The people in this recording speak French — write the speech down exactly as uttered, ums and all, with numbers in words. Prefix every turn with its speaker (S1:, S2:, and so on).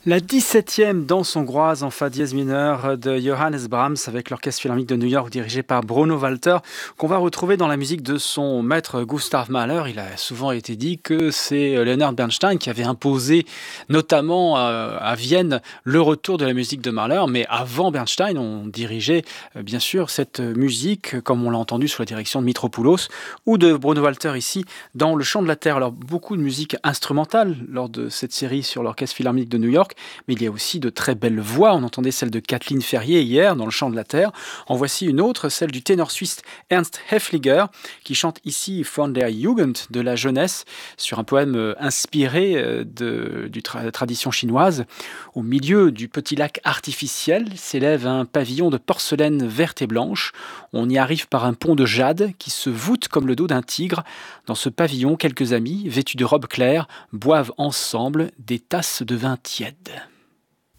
S1: La dix-septième danse hongroise en fa dièse mineur de Johannes Brahms avec l'Orchestre Philharmonique de New York dirigé par Bruno Walter, qu'on va retrouver dans la musique de son maître Gustav Mahler. Il a souvent été dit que c'est Leonard Bernstein qui avait imposé notamment euh, à Vienne le retour de la musique de Mahler, mais avant Bernstein on dirigeait euh, bien sûr cette musique comme on l'a entendu sous la direction de Mitropoulos ou de Bruno Walter ici dans Le Chant de la Terre. Alors beaucoup de musique instrumentale lors de cette série sur l'Orchestre Philharmonique de New York, mais il y a aussi de très belles voix. On entendait celle de Kathleen Ferrier hier dans Le Chant de la Terre. En voici une autre, celle du ténor suisse Ernst Häfliger, qui chante ici Von der Jugend, de la jeunesse, sur un poème inspiré de, du tra- tradition chinoise. Au milieu du petit lac artificiel s'élève un pavillon de porcelaine verte et blanche. On y arrive par un pont de jade qui se voûte comme le dos d'un tigre. Dans ce pavillon, quelques amis, vêtus de robes claires, boivent ensemble des tasses de vin tiède.